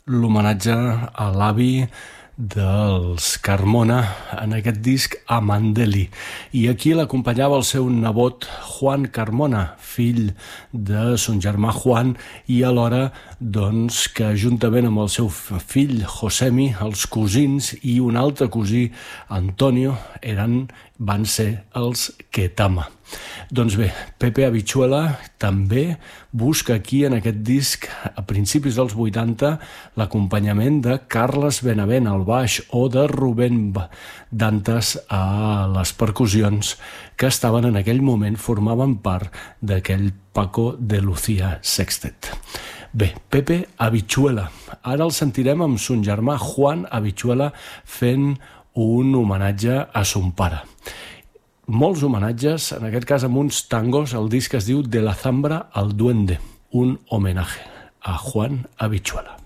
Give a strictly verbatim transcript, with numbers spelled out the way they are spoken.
l'homenatge a l'avi dels Carmona en aquest disc Amandeli. I aquí l'acompanyava el seu nebot Juan Carmona, fill de son germà Juan, i alhora doncs, que juntament amb el seu fill Josemi, els cosins i un altre cosí, Antonio, eren, van ser els Ketama. Doncs bé, Pepe Habichuela també busca aquí en aquest disc, a principis dels vuitanta, l'acompanyament de Carles Benavent al baix o de Rubén Dantas a les percussions, que estaven en aquell moment, formaven part d'aquell Paco de Lucía Sextet. Bé, Pepe Habichuela. Ara el sentirem amb son germà Juan Habichuela fent un homenatge a son pare. Molts homenatges, en aquest cas amb uns tangos. El disc es diu De la Zambra al Duende, un homenatge a Juan Habichuela.